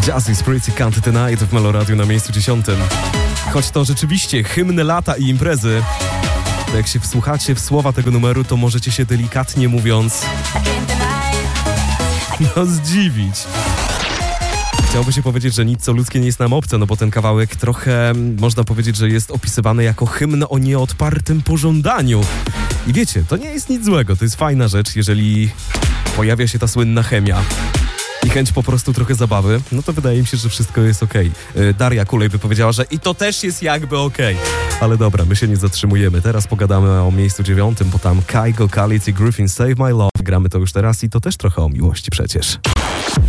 Jazzy Pretty Can't Tonight w Meloradiu na miejscu 10. Choć to rzeczywiście hymn lata i imprezy, to jak się wsłuchacie w słowa tego numeru, to możecie się delikatnie mówiąc zdziwić. Chciałoby się powiedzieć, że nic co ludzkie nie jest nam obce, no bo ten kawałek trochę, można powiedzieć, że jest opisywany jako hymn o nieodpartym pożądaniu. I wiecie, to nie jest nic złego, to jest fajna rzecz, jeżeli pojawia się ta słynna chemia i chęć po prostu trochę zabawy, no to wydaje mi się, że wszystko jest okej. Daria Kulej by powiedziała, że i to też jest jakby okej. Ale dobra, my się nie zatrzymujemy. Teraz pogadamy o miejscu 9, bo tam Kygo, Khalid i Griffin Save My Love. Gramy to już teraz i to też trochę o miłości przecież.